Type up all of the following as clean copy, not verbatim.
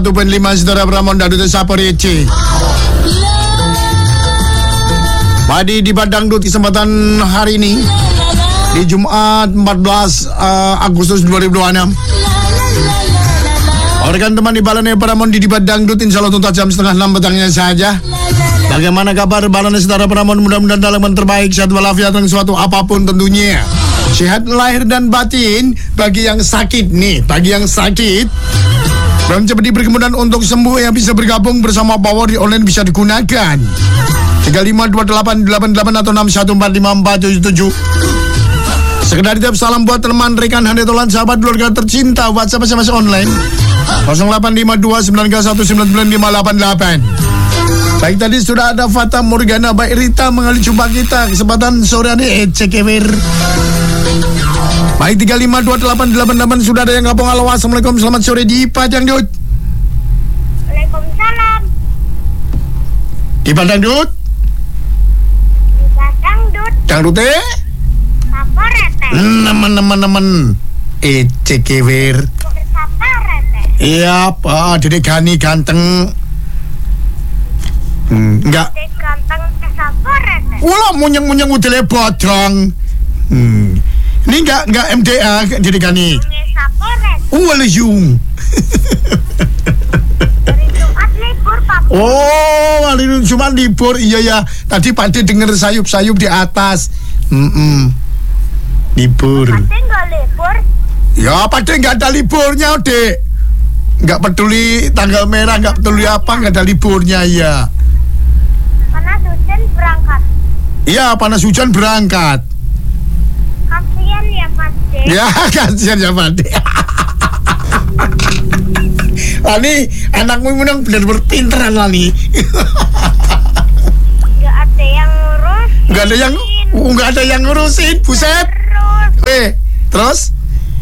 1.5 Saudara Pramon Dangdut Saporece. Padi di Dangdut kesempatan hari ini di Jumat 14 Agustus 2026. Rekan teman di Balane Pramon di Dangdut insya Allah tuntas jam 5:30 petangnya saja. Bagaimana kabar Balane Saudara Pramon? Mudah-mudahan dalam yang terbaik, sehat walafiat dan suatu apapun tentunya. Sehat lahir dan batin bagi yang sakit nih, bagi yang sakit belum cepat diberi kemudahan untuk sembuh, yang bisa bergabung bersama Power di online bisa digunakan 352888 atau 61454777. Sekedar tiap salam buat teman rekan handetolan sahabat keluarga tercinta WhatsApp SMS online 0852999588. Baik, tadi sudah ada Fata Morgana Baik Rita mengalih jumpa kita kesempatan sore ini cekewer. Baik, 352888 sudah ada yang ngapung. Halo, assalamualaikum, selamat sore di Dangdut. Waalaikumsalam. Di Dangdut. Dangdut Saporete. Nemen cekewer. Saporete. Iya, Dedek Gani ganteng. Enggak. Dedek ganteng Saporete. Wala munyeng-munyeng udele bodong. Ini enggak MDA Dedek Gani. Saporete. Wala yung. Hari Jumat libur, Pak. Oh, hari Jumat libur. Iya ya. Tadi Pak De denger sayup-sayup di atas. Libur. Pak De nggak libur. Ya, Pak De nggak ada liburnya, Dek. Nggak peduli tanggal merah, nggak peduli apa, nggak ada liburnya ya. Panas hujan berangkat. Iya, panas hujan berangkat. Kasian ya, Pak De. Ya, kasihan ya Pak De. Lani, anakmu memang benar-benar pinteran Lani. Nggak ada yang ngurus. Nggak ada yang ngurusin, buset. Terus?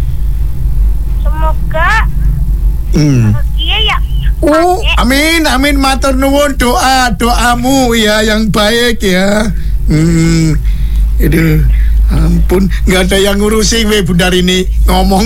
Semoga bahagia ya. Amin, matur nuwun doamu ya yang baik ya. Aduh, ampun, nggak ada yang ngurusin Bundar ini ngomong.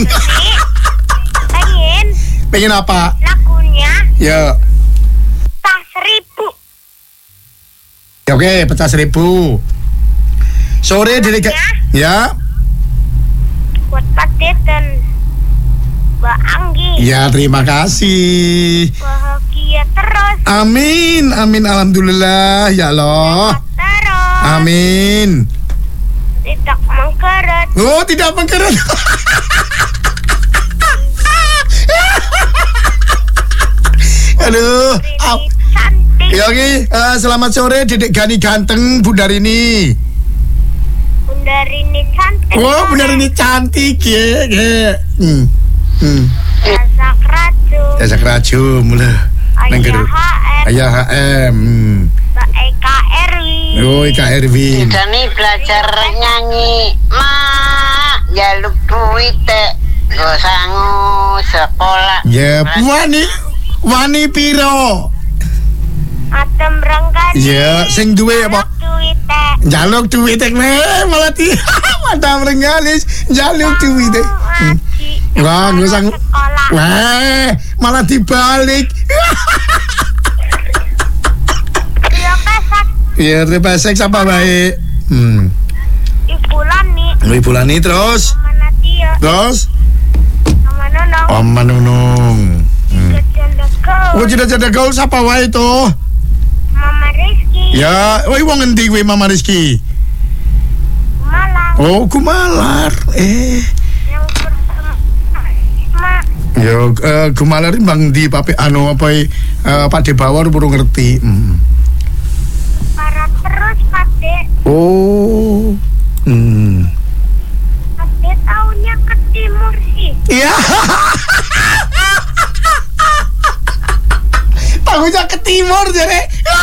Pengen apa? Lagunya Ya. pecah 1000. Ya, oke, pecah 1000. Sore Dedek. Ya. Buat Pak De dan Mbak Anggi. Ya, terima kasih. Bahagia terus. Amin, alhamdulillah ya Allah. Terus. Amin. Tidak mengkeret. Oh, tidak mengkeret. Aduh. Cantik. Ya, oke. Selamat sore Dedek Gani ganteng, Bundar ini. Bundar ini cantik. Oh, Bundar ini cantik ya. Jasa keraju. Jasa keraju mulai. Ayah HM. Ayah HM. Mbak Eka Erwin. Oh, Eka Erwin. Dani belajar nyanyi. Mak, jaluk duit go sangu sekolah. Ya, wani piro? Atem berangkat. Ya, sing duwe apa? Duit Jaluk duit malah mata merengalis jaluk duit. Wah, gue sang. Wah, malah dibalik. Dia pesek. Ya, pesek apa baik? Ibu Lani terus. Mama Nadia. Terus? Mama Nonong. Oma Nunung. Janda Gaul. Oh, janda gaul siapa wae itu? Mama Rizky. Ya, wong ngendi kuwi Mama Rizky? Malang. Oh, Gumalar. Yang bersama Mak. Ya, Gumalar bang di pape apa Pak De Bawor baru ngerti. Parah terus Pak De. Oh. Pak De taunya ke timur sih. Iya. Tahunya ke timur jadi.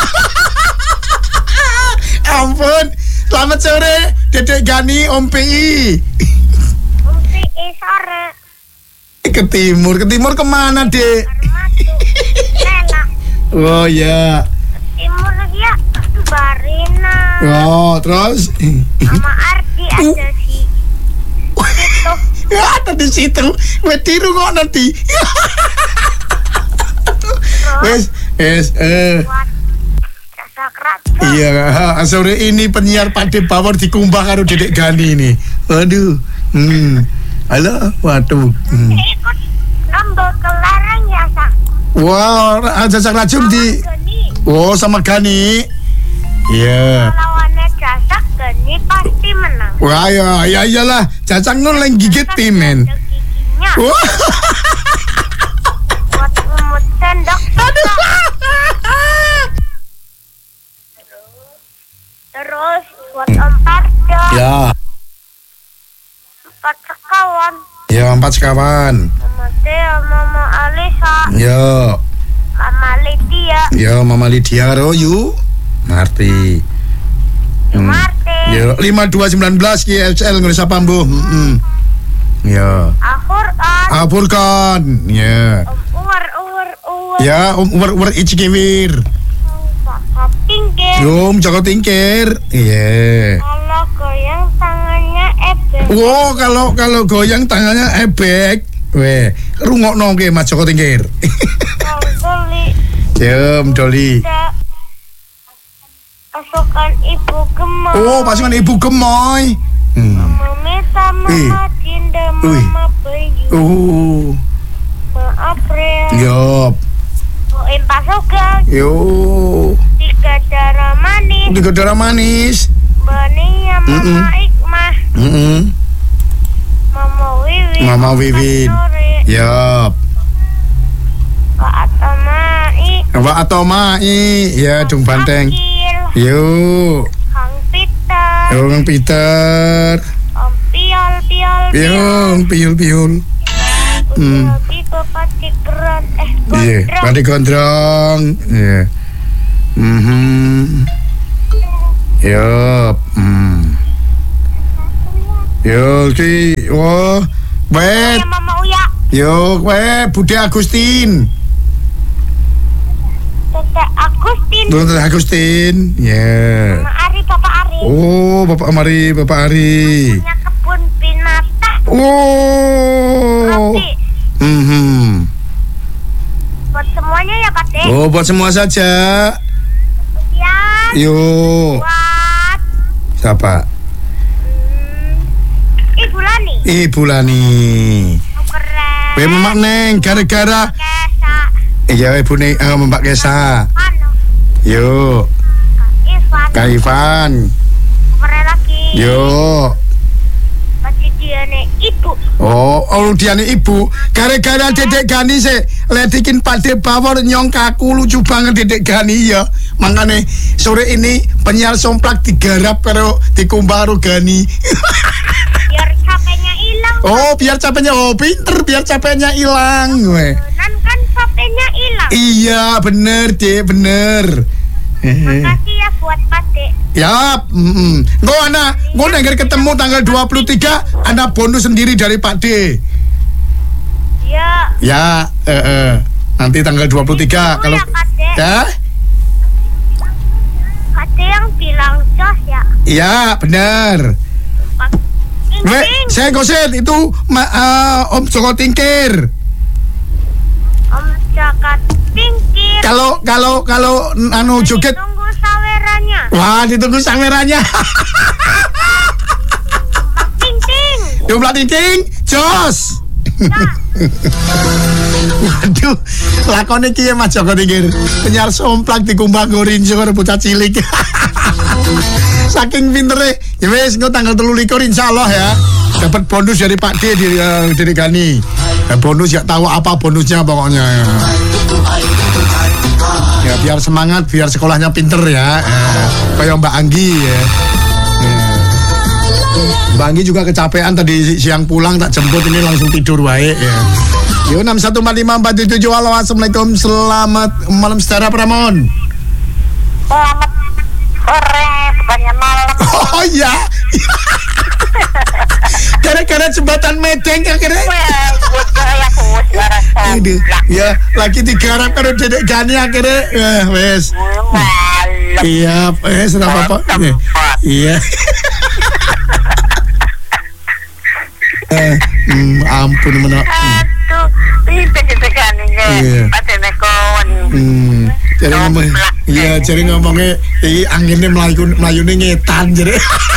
Ampun. Selamat sore Dedek Gani Om PI. Om PI sore. Ke timur kemana Dek? Armatu. Lela. Oh ya. Timur ya Barina. Oh, terus? Sama Ardi ada sih. Situ. Ya, tadi situ. Gue tiru kok nanti. Wes. Buat jasa kerja. Iya, sore ini penyiar Pakde Bawor dikumbah karo Dedek Gani ini. Waduh. Halo, waduh. Ikut nambah kelarang ya sak. Wah, jasa rajum di. Geni. Oh, sama Gani. Iya. Lawannya jasa Geni pasti menang. Wah, ya iyalah. Cacang nun yang gigit pimen. Ada giginya. Wah. Buat umut sendok. Terus buat Om Parjo. Ya, 4 sekawan. ya 4 sekawan. Mama Tia, Mama Alisa, Ya, Mama Lydia, ya Mama Lydia Royu. Marti. Martin, Ya, 5219 ki SL Indonesia Pambuh. Ya. Furkan. Ya. Om Uwer. Ya, Umur Icikewir. Pak Pinggir. Om Joko Tingkir. Iya. Kalau goyang tangannya ebek. Wow, kalau goyang tangannya ebek. Weh, rungokno ke Mas Joko Tingkir. Doli. Ya, Doli. Pasukan Ibu Gemoy. Oh, pasukan Ibu Gemoy. Mama Meta, Mama Dinda, Mama Bayu, Oh. Mama April. Yup. Boim pasukan. Yo. 3 darah manis. Tiga darah manis. Bania, Mama Ikmah, Mama Wiwin. Mama Wiwin. Nuri, Yup. Pak Atamai. Mbak Atomai. Ya, Dung Banteng. Akil, Yo. Kang Peter. Kang Peter. Om Piol. Piul. Pipo pati keran. Iya, Gondrong. Pati Gondrong. Iya. Yup. Yo, ki. Wah. Wet. Ya, Mama Uya. Yo, Bude Agustin. Tete Agustin. Tante Agustin. Ya. Mama Ari, Papa Ari. Oh, Bapak Ari. Punya kebun binatang. Oh. Roti. Buat semuanya ya, Pak De. Oh, buat semua saja. Ya. Yo. Buat Siapa? Ibu Lani. Ibu Lani. Oh, keren. Weh, Mak Neng, gara-gara Kesa. iya Ibu nih Mbak Kesa. Ano. Yo, Ivan. Kak Ivan. Keren lagi. Yo. Pasti dia nih ibu. Oh, diane ibu. Gara-gara Dedek Gani se ledikin Pakde Bawor nyong kaku lucu banget Dedek Gani ya. Makanya sore ini penyiar somplak digarap karo dikumbah karo Gani. Biar capeknya hilang. Oh, biar capeknya pinter biar capeknya hilang. Weh. Nan kan capeknya hilang. Iya, bener, Dek, bener. Makasih ya buat Pak De. Ya, Gue nengger ketemu tanggal 23, ada bonus sendiri dari Pak D. Ya. Ya, nanti tanggal 23 kalau ya, Pak De. ya, Pak De yang bilang jos ya. iya benar. Pak Weh, Ing-ing. saya goset itu Om Joko Tingkir. Om Jaka Tingkir. Kalau joget, Tunggu sawerannya. wah ditunggu sawerannya. Pak Ting-ting. Jumlah Ting, jos. Nah, Waduh, lakone ki ya Mas Joko Tingkir. Penyiar somplak dikumbah gorin karo bocah cilik. Saking pintere, ya wis engko tanggal 23 insyaallah ya. Dapat bonus dari Pak D dari Gani. Bonus ya tahu apa bonusnya pokoknya. Ya biar semangat, biar sekolahnya pinter ya. Kayak Mbak Anggi ya. Mbak Anggi juga kecapean tadi siang pulang tak jemput ini langsung tidur baik ya. Yo 6145477. Halo, assalamualaikum, selamat malam saudara Pramon. selamat sore, bukannya malam. Oh ya. Gara-gara jembatan Medeng akhirnya. Ini ya lagi digarap karo Dedek Gani akhirnya wes. Iya, wes ora apa-apa. Iya. Ampun menak. Aduh, pinter gitu kan ini. Iya. Padahal kon Cari ngomong, iya cari ngomongnya, anginnya melayune ngetan jadi.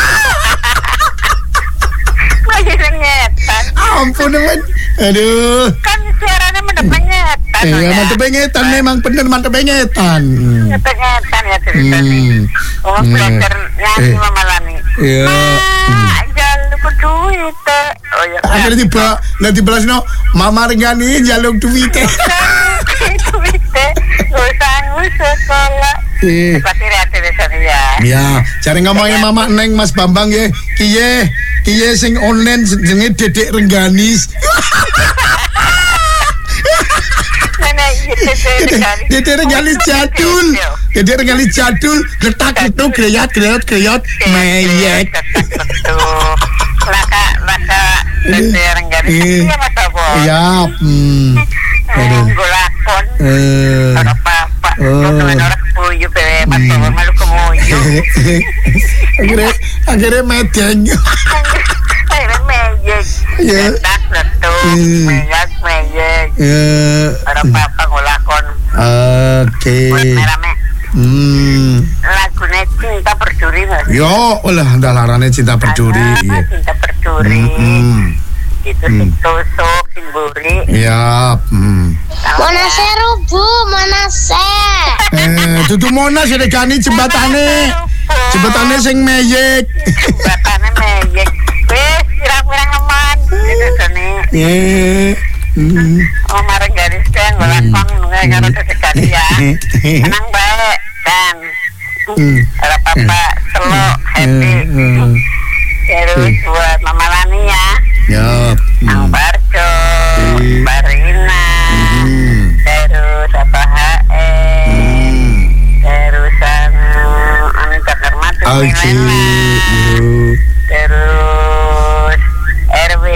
Melayune ngetan. Ampun teman, aduh. Kan suaranya mendepnya ngetan. Iya mantep ngetan memang bener mantep ngetan. Ngetan ya cerita nih. Oh belajar nyanyi Mama Lani. Iya. Jaluk duit. Oh ya. Akhirnya tiba, nanti balas no, Mama Regani jaluk duit. Usahamu sekolah. Pasti reaksi sana ya. Ya, cari ngomongnya Mama Neng Mas Bambang ya. Kiye sing online jenenge Dedek Rengganis. Dedek Rengganis jadul. Dedek Rengganis jadul, getak-getuk greyot meyek. Laka Dedek Rengganis ya Mas Abo. Iya, Golakon. Apa-apa. Teman orang kepuyu be Mas Abo malu kemuyu. Akhirnya medeng. Akhirnya meyek. Getak letuk, meyek. Apa-apa golakon. Oke. Merame. Lagunya Cinta Berduri Mas. Yo, udah larane Cinta Berduri. Cinta Berduri. Itu sing tusuk, sing buri. Ya. Monase rubuh, Monase. Dudu Monas ya Gani jembatane. Jembatane sing meyek. Jembatane meyek. Wis pirang-pirang leman. Itu seni. Oh mareng garis kan golakon nggak karo sekali ya. Senang baik kan. Ada papa selo happy. Terus buat Mama Lani ya. Yup. Ang Barco, Barina, terus apa terus anu Cakar Matu, Oke.